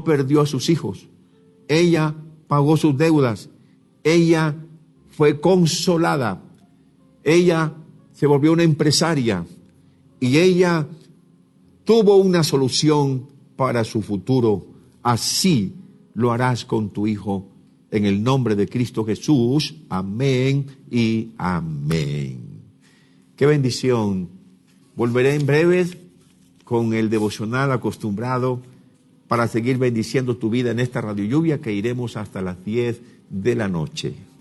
perdió a sus hijos. Ella pagó sus deudas. Ella fue consolada. Ella se volvió una empresaria. Y ella tuvo una solución para su futuro. Así lo harás con tu hijo. En el nombre de Cristo Jesús. Amén y amén. Qué bendición. Volveré en breve con el devocional acostumbrado para seguir bendiciendo tu vida en esta Radio Lluvia, que iremos hasta las 10 de la noche.